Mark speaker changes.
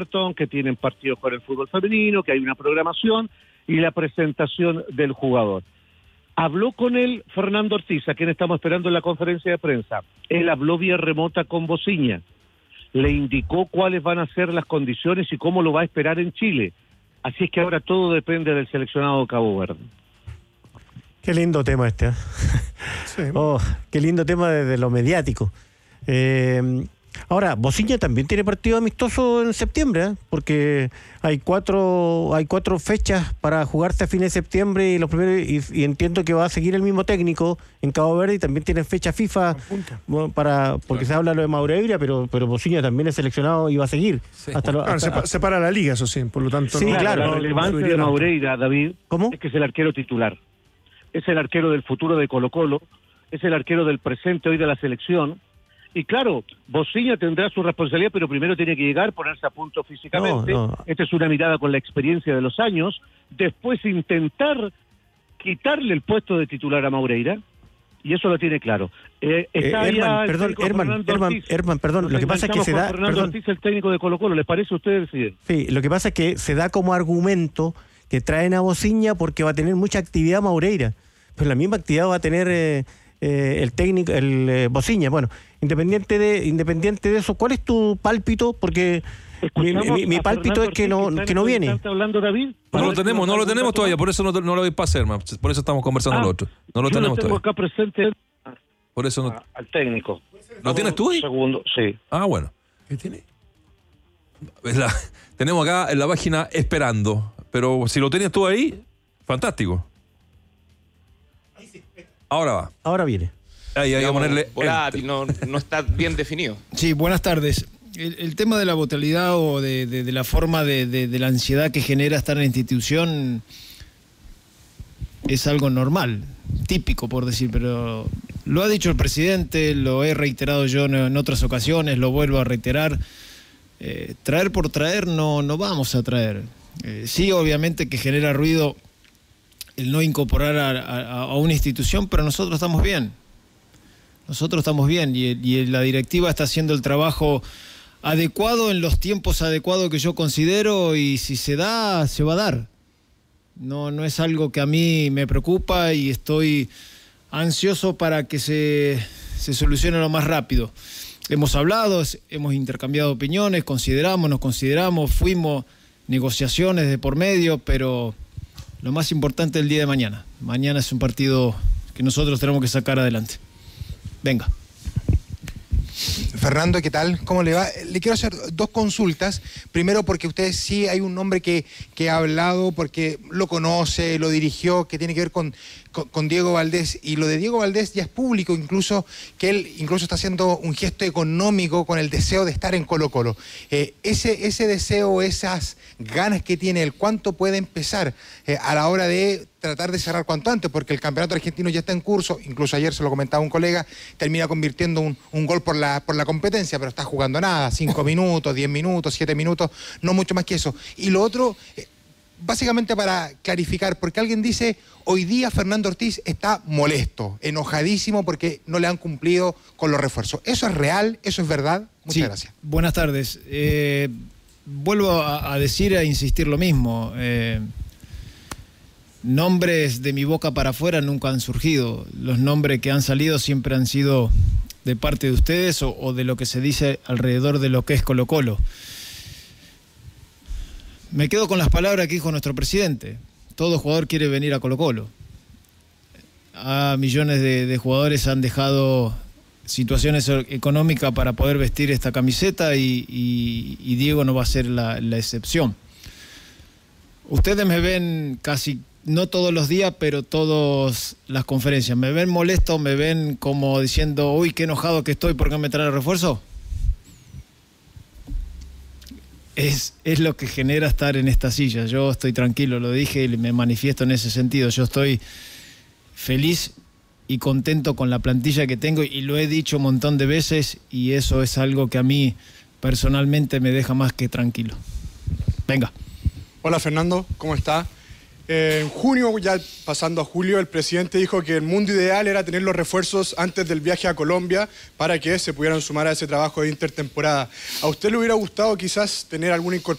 Speaker 1: que tienen partidos con el fútbol femenino, que hay una programación y la presentación del jugador. Habló con él Fernando Ortiz, a quien estamos esperando en la conferencia de prensa. Él habló vía remota con Bociña. Le indicó cuáles van a ser las condiciones y cómo lo va a esperar en Chile. Así es que ahora todo depende del seleccionado de Cabo Verde.
Speaker 2: Qué lindo tema este, ¿eh? Sí. Oh, qué lindo tema desde lo mediático. Ahora, Bociña también tiene partido amistoso en septiembre, ¿eh? Porque hay cuatro fechas para jugarse a fines de septiembre y entiendo que va a seguir el mismo técnico en Cabo Verde y también tienen fecha FIFA porque se habla lo de Maureira, pero Bociña también es seleccionado y va a seguir. Sí.
Speaker 3: Se para la liga, eso sí, por lo tanto.
Speaker 1: Sí, claro. La relevancia de Maureira, David, es que es el arquero titular. Es el arquero del futuro de Colo-Colo, es el arquero del presente hoy de la selección. Y claro, Bociña tendrá su responsabilidad, pero primero tiene que llegar, ponerse a punto físicamente. Esta es una mirada con la experiencia de los años. Después intentar quitarle el puesto de titular a Maureira, y eso lo tiene claro.
Speaker 2: Herman, lo que pasa es que se da...
Speaker 1: Fernando Ortiz, el técnico de Colo-Colo, ¿les parece a ustedes?
Speaker 2: Sí, lo que pasa es que se da como argumento que traen a Bociña porque va a tener mucha actividad Maureira, pero la misma actividad va a tener el técnico, Bociña. Bueno, independiente de eso, ¿cuál es tu pálpito? Porque mi pálpito es que no viene.
Speaker 1: ¿Está hablando David?
Speaker 4: No lo tenemos todavía, por eso no lo doy pase, hermano. Por eso estamos conversando lo otro. No lo tenemos
Speaker 1: tengo
Speaker 4: todavía.
Speaker 1: Acá presente
Speaker 4: por eso
Speaker 1: al técnico.
Speaker 4: ¿Lo tienes tú ahí?
Speaker 1: Segundo, sí.
Speaker 4: Ah, bueno.
Speaker 3: ¿Qué tiene?
Speaker 4: Tenemos acá en la página esperando, pero si lo tienes tú ahí, fantástico. Ahora va.
Speaker 2: Ahora viene.
Speaker 4: Ahí hay que ponerle.
Speaker 5: No está bien definido.
Speaker 6: Sí, buenas tardes. El tema de la brutalidad o de la forma de la ansiedad que genera estar en la institución es algo normal, típico por decir, pero lo ha dicho el presidente, lo he reiterado yo en otras ocasiones, lo vuelvo a reiterar. Traer por traer no vamos a traer. Sí, obviamente que genera ruido el no incorporar a una institución, pero nosotros estamos bien. Nosotros estamos bien y la directiva está haciendo el trabajo adecuado en los tiempos adecuados que yo considero, y si se da, se va a dar. No es algo que a mí me preocupa y estoy ansioso para que se solucione lo más rápido. Hemos hablado, hemos intercambiado opiniones, nos consideramos, fuimos negociaciones de por medio, pero lo más importante es el día de mañana. Mañana es un partido que nosotros tenemos que sacar adelante. Venga.
Speaker 7: Fernando, ¿qué tal? ¿Cómo le va? Le quiero hacer dos consultas. Primero, porque usted sí hay un nombre que ha hablado, porque lo conoce, lo dirigió, que tiene que ver con Diego Valdés. Y lo de Diego Valdés ya es público, incluso que él está haciendo un gesto económico con el deseo de estar en Colo-Colo. Ese deseo, esas ganas que tiene él, ¿cuánto puede empezar a la hora de tratar de cerrar cuanto antes? Porque el campeonato argentino ya está en curso, incluso ayer se lo comentaba un colega, termina convirtiendo un gol por la competencia, pero está jugando nada, 5 minutos, 10 minutos, 7 minutos, no mucho más que eso. Y lo otro, básicamente para clarificar, porque alguien dice, hoy día Fernando Ortiz está molesto, enojadísimo porque no le han cumplido con los refuerzos. ¿Eso es real? ¿Eso es verdad? Muchas gracias.
Speaker 6: Buenas tardes. Vuelvo a decir, a insistir lo mismo. Nombres de mi boca para afuera nunca han surgido. Los nombres que han salido siempre han sido de parte de ustedes o de lo que se dice alrededor de lo que es Colo-Colo. Me quedo con las palabras que dijo nuestro presidente. Todo jugador quiere venir a Colo-Colo. A millones de jugadores han dejado situaciones económicas para poder vestir esta camiseta y Diego no va a ser la excepción. Ustedes me ven casi, no todos los días, pero todas las conferencias. ¿Me ven molesto? ¿Me ven como diciendo, uy, qué enojado que estoy, ¿por qué me trae el refuerzo? Es lo que genera estar en esta silla. Yo estoy tranquilo, lo dije y me manifiesto en ese sentido. Yo estoy feliz y contento con la plantilla que tengo y lo he dicho un montón de veces y eso es algo que a mí personalmente me deja más que tranquilo. Venga.
Speaker 8: Hola Fernando, ¿cómo está? En junio, ya pasando a julio, el presidente dijo que el mundo ideal era tener los refuerzos antes del viaje a Colombia para que se pudieran sumar a ese trabajo de intertemporada. ¿A usted le hubiera gustado quizás tener alguna